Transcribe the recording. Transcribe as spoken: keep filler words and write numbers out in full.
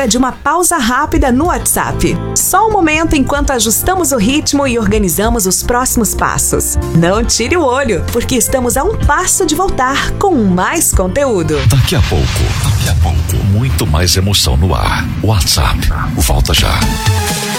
hora de uma pausa rápida no WhatsApp. Só um momento enquanto ajustamos o ritmo e organizamos os próximos passos. Não tire o olho, porque estamos a um passo de voltar com mais conteúdo. Daqui a pouco, daqui a pouco, muito mais emoção no ar. WhatsApp, volta já.